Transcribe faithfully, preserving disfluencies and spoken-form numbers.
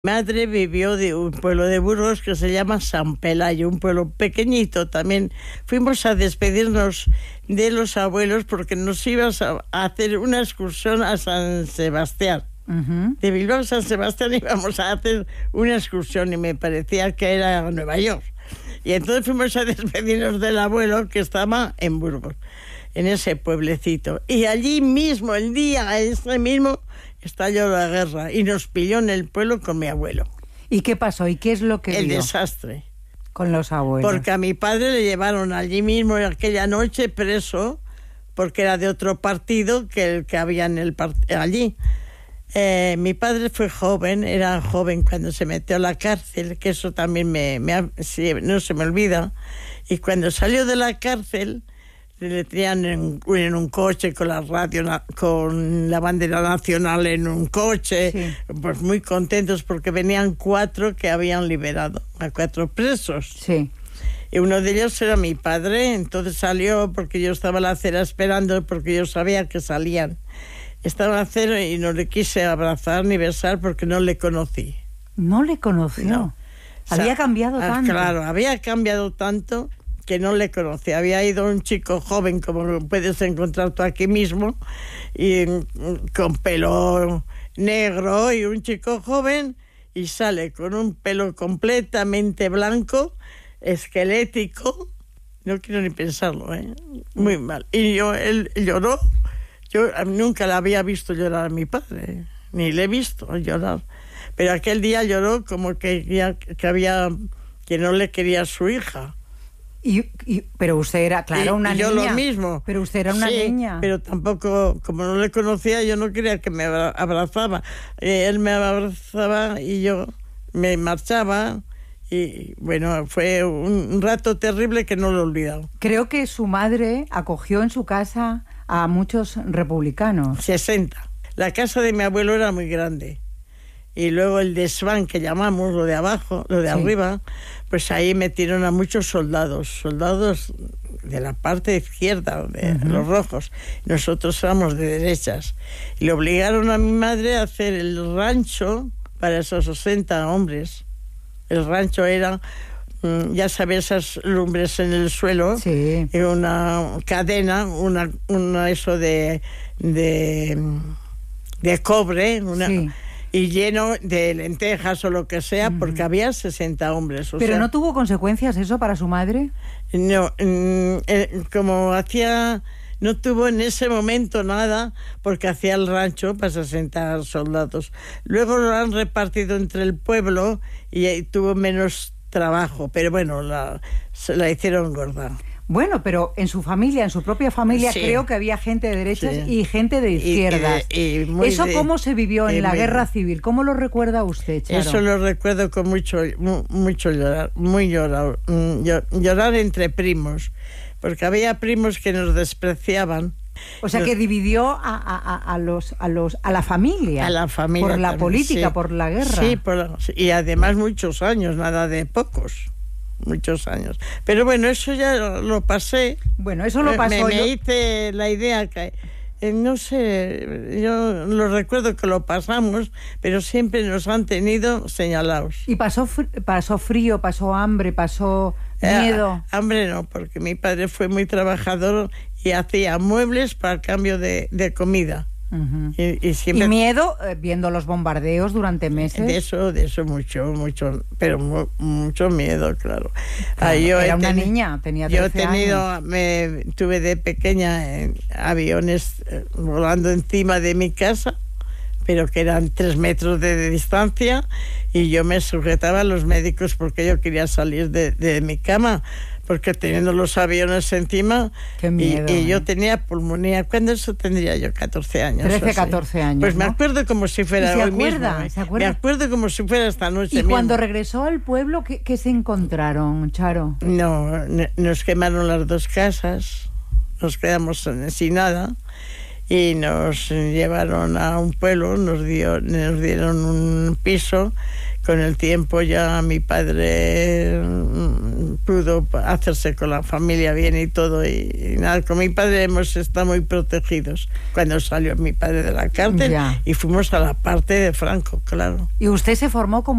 Mi madre vivió de un pueblo de Burgos que se llama San Pelayo, un pueblo pequeñito también. Fuimos a despedirnos de los abuelos porque nos íbamos a hacer una excursión a San Sebastián. Uh-huh. De Bilbao a San Sebastián íbamos a hacer una excursión y me parecía que era Nueva York. Y entonces fuimos a despedirnos del abuelo que estaba en Burgos, en ese pueblecito. Y allí mismo, el día ese mismo, estalló la guerra y nos pilló en el pueblo con mi abuelo. ¿Y qué pasó? ¿Y qué es lo que El vio? desastre. Con los abuelos. Porque a mi padre le llevaron allí mismo aquella noche preso, porque era de otro partido que el que había en el part- allí. Eh, mi padre fue joven, era joven cuando se metió a la cárcel, que eso también me, me sí, no se me olvida. Y cuando salió de la cárcel, le tenían en, en un coche con la radio, con la bandera nacional en un coche, sí. Pues muy contentos porque venían cuatro que habían liberado a cuatro presos. Sí. Y uno de ellos era mi padre, entonces salió porque yo estaba en la acera esperando, porque yo sabía que salían. Estaba en la acera y no le quise abrazar ni besar porque no le conocí. ¿No le conoció? No. Había o sea, cambiado tanto. Claro, había cambiado tanto que no le conocí. Había ido un chico joven, como puedes encontrar tú aquí mismo, y con pelo negro, y un chico joven, y sale con un pelo completamente blanco, esquelético, no quiero ni pensarlo, ¿eh? Muy mal. Y yo, él lloró, yo nunca la había visto llorar a mi padre, ni le he visto llorar, pero aquel día lloró como que, ya, que había, que no le quería a su hija. Y, y, pero usted era, claro, una y yo niña. Yo lo mismo. Pero usted era una sí, niña. Pero tampoco, como no le conocía, yo no quería que me abrazaba. Eh, él me abrazaba y yo me marchaba. Y bueno, fue un, un rato terrible que no lo he olvidado. Creo que su madre acogió en su casa a muchos republicanos. sesenta. La casa de mi abuelo era muy grande. Y luego el desván que llamamos, lo de abajo, lo de sí. arriba, pues ahí metieron a muchos soldados, soldados de la parte izquierda, de uh-huh. los rojos. Nosotros éramos de derechas. Y le obligaron a mi madre a hacer el rancho para esos sesenta hombres. El rancho era, ya sabes, esas lumbres en el suelo, sí. y una cadena, una, una eso de, de, de cobre, una... Sí. Y lleno de lentejas o lo que sea, uh-huh. porque había sesenta hombres. O ¿Pero sea, no tuvo consecuencias eso para su madre? No, eh, como hacía, no tuvo en ese momento nada, porque hacía el rancho para sesenta soldados. Luego lo han repartido entre el pueblo y, y tuvo menos trabajo, pero bueno, la, se la hicieron gorda. Bueno, pero en su familia, en su propia familia, sí. creo que había gente de derechas sí. y gente de izquierdas. Y, y, y muy ¿Eso de, cómo se vivió en la guerra de, civil? ¿Cómo lo recuerda usted, Charo? Eso lo recuerdo con mucho, mucho llorar, muy llorar, llorar entre primos, porque había primos que nos despreciaban. O sea, que dividió a, a, a, los, a, los, a la familia. A la familia. Por la también, política, sí. por la guerra. Sí, por la, y además muchos años, nada de pocos. Muchos años. Pero bueno, eso ya lo, lo pasé. Bueno, eso lo pasó. Me, me yo... hice la idea que, eh, no sé, yo lo recuerdo que lo pasamos, pero siempre nos han tenido señalados. ¿Y pasó, pasó frío, pasó hambre, pasó miedo? Eh, hambre no, porque mi padre fue muy trabajador y hacía muebles para el cambio de, de comida. Uh-huh. Y, y, siempre... ¿Y miedo eh, viendo los bombardeos durante meses? De eso, de eso mucho, mucho, pero mu- mucho miedo, claro. claro ah, yo era una teni- niña, tenía trece Yo he tenido, años. me tuve de pequeña eh, aviones eh, volando encima de mi casa, pero que eran tres metros de, de distancia, y yo me sujetaba a los médicos porque yo quería salir de, de mi cama, porque teniendo los aviones encima. Qué miedo, y, y ¿eh? yo tenía pulmonía. ¿Cuándo eso tendría yo? catorce años. trece, catorce años. Pues ¿no? me acuerdo como si fuera se hoy acuerda, mismo. ¿eh? ¿se acuerda? Me acuerdo como si fuera esta noche. ¿Y mismo. cuando regresó al pueblo, qué, qué se encontraron, Charo? No, nos quemaron las dos casas, nos quedamos sin nada y nos llevaron a un pueblo, nos, dio, nos dieron un piso con el tiempo ya mi padre pudo hacerse con la familia bien y todo, y, y nada, con mi padre hemos estado muy protegidos cuando salió mi padre de la cárcel, ya. Y fuimos a la parte de Franco, claro. ¿Y usted se formó como